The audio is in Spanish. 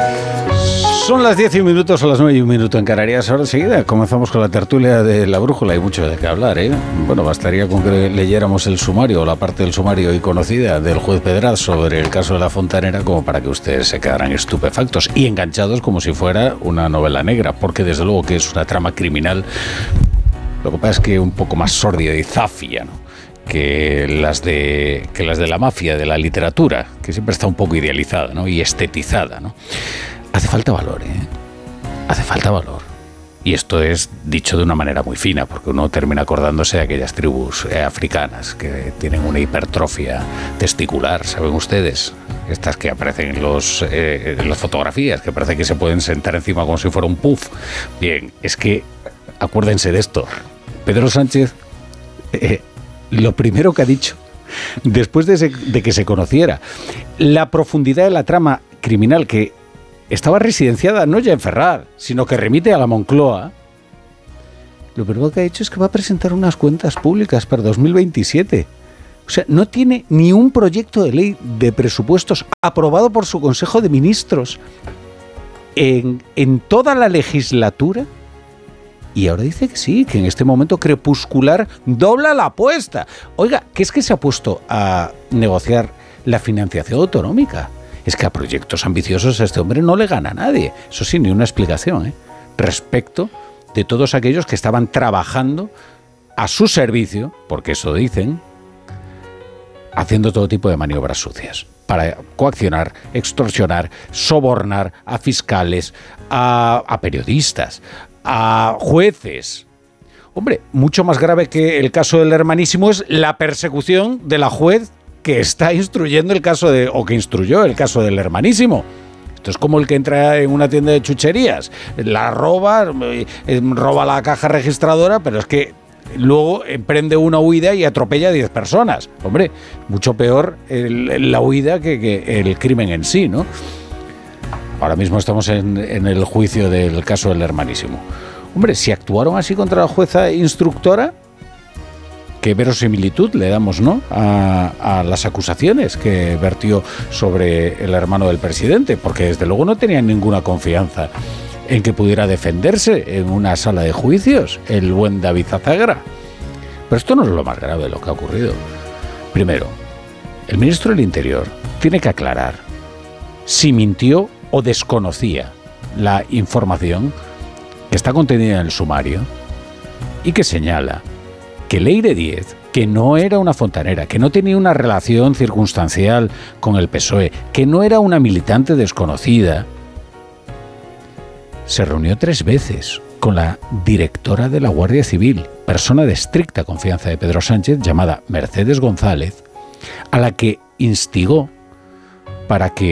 Son las 10 y un minuto, son las 9 y un minuto en Canarias. Ahora enseguida comenzamos con la tertulia de La Brújula. Hay mucho de qué hablar, ¿eh? Bueno, bastaría con que leyéramos el sumario, o la parte del sumario y conocida del juez Pedraz sobre el caso de La Fontanera, como para que ustedes se quedaran estupefactos y enganchados como si fuera una novela negra, porque desde luego que es una trama criminal. Lo que pasa es que un poco más sórdida y zafia, ¿no?, que las de la mafia, de la literatura, que siempre está un poco idealizada, ¿no?, y estetizada, ¿no? Hace falta valor, ¿eh? Hace falta valor. Y esto es dicho de una manera muy fina, porque uno termina acordándose de aquellas tribus africanas que tienen una hipertrofia testicular, ¿saben ustedes? Estas que aparecen en las fotografías, que parece que se pueden sentar encima como si fuera un puff. Bien, es que acuérdense de esto. Pedro Sánchez, lo primero que ha dicho, después de que se conociera la profundidad de la trama criminal, que estaba residenciada no ya en Ferraz, sino que remite a la Moncloa, lo primero que ha dicho es que va a presentar unas cuentas públicas para 2027. O sea, no tiene ni un proyecto de ley de presupuestos aprobado por su Consejo de Ministros en toda la legislatura. Y ahora dice que sí, que en este momento crepuscular dobla la apuesta. Oiga, que es que se ha puesto a negociar la financiación autonómica. Es que a proyectos ambiciosos a este hombre no le gana a nadie. Eso sí, ni una explicación, ¿eh?, respecto de todos aquellos que estaban trabajando a su servicio, porque eso dicen, haciendo todo tipo de maniobras sucias para coaccionar, extorsionar, sobornar a fiscales, a periodistas, a jueces. Hombre, mucho más grave que el caso del Hermanísimo es la persecución de la juez que está instruyendo el caso o que instruyó el caso del Hermanísimo. Esto es como el que entra en una tienda de chucherías, la roba la caja registradora, pero es que luego emprende una huida y atropella a 10 personas. Hombre, mucho peor la huida que el crimen en sí, ¿no? Ahora mismo estamos en el juicio del caso del Hermanísimo. Hombre, si actuaron así contra la jueza instructora, ¿qué verosimilitud le damos, no?, a las acusaciones que vertió sobre el hermano del presidente? Porque desde luego no tenían ninguna confianza en que pudiera defenderse en una sala de juicios el buen David Azagra. Pero esto no es lo más grave de lo que ha ocurrido. Primero, el ministro del Interior tiene que aclarar si mintió o desconocía la información que está contenida en el sumario y que señala que Leire Díez, que no era una fontanera, que no tenía una relación circunstancial con el PSOE, que no era una militante desconocida, se reunió 3 veces con la directora de la Guardia Civil, persona de estricta confianza de Pedro Sánchez, llamada Mercedes González, a la que instigó para que